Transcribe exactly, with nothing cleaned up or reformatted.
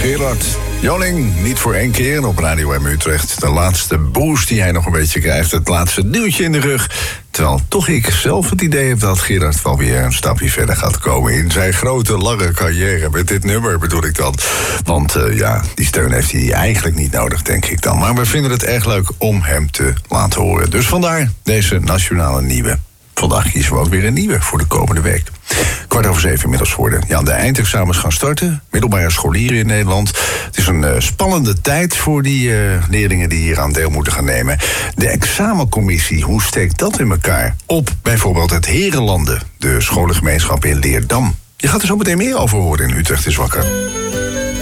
Gerard Joling, niet voor één keer op Radio M Utrecht. De laatste boost die hij nog een beetje krijgt. Het laatste duwtje in de rug. Terwijl toch ik zelf het idee heb dat Gerard wel weer een stapje verder gaat komen in zijn grote, lange carrière. Met dit nummer bedoel ik dan. Want uh, ja, die steun heeft hij eigenlijk niet nodig, denk ik dan. Maar we vinden het erg leuk om hem te laten horen. Dus vandaar deze nationale nieuwe. Vandaag kiezen we ook weer een nieuwe voor de komende week. Kwart over zeven inmiddels geworden. Ja, de eindexamens gaan starten. Middelbare scholieren in Nederland. Het is een uh, spannende tijd voor die uh, leerlingen die hier aan deel moeten gaan nemen. De examencommissie, hoe steekt dat in elkaar? Op bijvoorbeeld het Herenlanden, de scholengemeenschap in Leerdam. Je gaat er zo meteen meer over horen in Utrecht is Wakker.